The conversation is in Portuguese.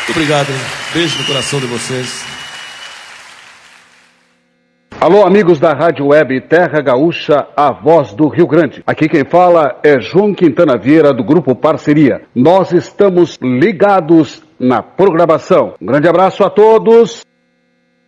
Obrigado, beijo no coração de vocês. Alô, amigos da Rádio Web Terra Gaúcha, a voz do Rio Grande. Aqui quem fala é João Quintana Vieira, do Grupo Parceria. Nós estamos ligados na programação. Um grande abraço a todos.